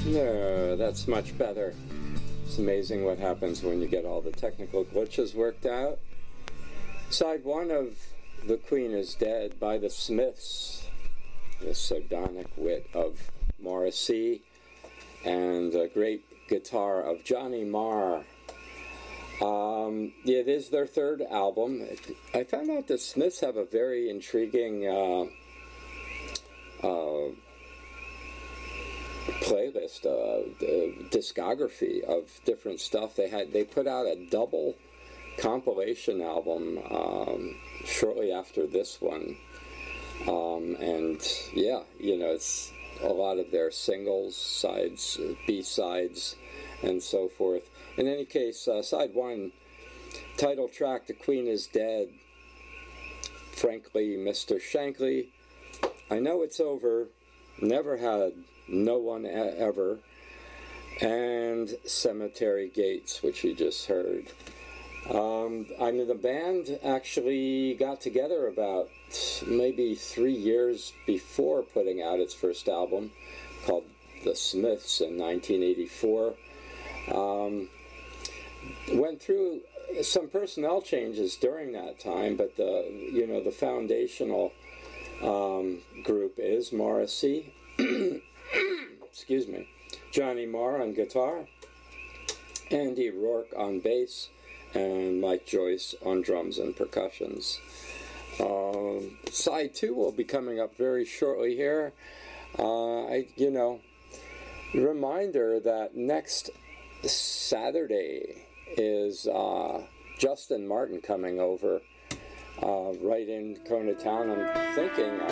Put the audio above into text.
No, that's much better. It's amazing what happens when you get all the technical glitches worked out. Side one of The Queen is Dead by the Smiths, the sardonic wit of Morrissey, and the great guitar of Johnny Marr. It is their third album. I found out the Smiths have a very intriguing playlist, discography of different stuff. They put out a double compilation album shortly after this one, and yeah, it's a lot of their singles, sides, B-sides, and so forth. In any case, side one, title track, The Queen is Dead. Frankly, Mr. Shankly, I know it's over, never had, no one ever, and Cemetery Gates, which you just heard. The band actually got together about maybe 3 years before putting out its first album, called The Smiths, in 1984. Went through some personnel changes during that time, but the foundational group is Morrissey, excuse me, Johnny Marr on guitar, Andy Rourke on bass, and Mike Joyce on drums and percussions. Side two will be coming up very shortly here. Reminder that next Saturday is Justin Martin coming over right in Kona Town. I'm thinking